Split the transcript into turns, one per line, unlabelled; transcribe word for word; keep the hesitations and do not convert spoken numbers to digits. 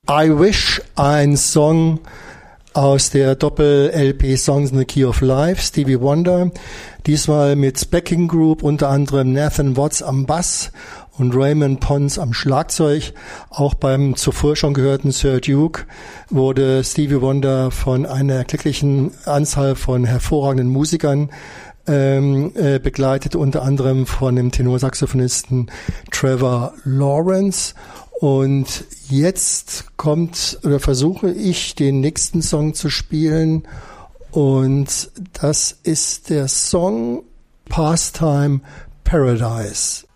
I Wish, ein Song aus der Doppel-L P Songs in the Key of Life, Stevie Wonder. Diesmal mit Backing Group, unter anderem Nathan Watts am Bass und Raymond Pons am Schlagzeug. Auch beim zuvor schon gehörten Sir Duke wurde Stevie Wonder von einer erklecklichen Anzahl von hervorragenden Musikern ähm, äh, begleitet, unter anderem von dem Tenorsaxophonisten Trevor Lawrence. Und jetzt kommt oder versuche ich, den nächsten Song zu spielen. Und das ist der Song Pastime Paradise.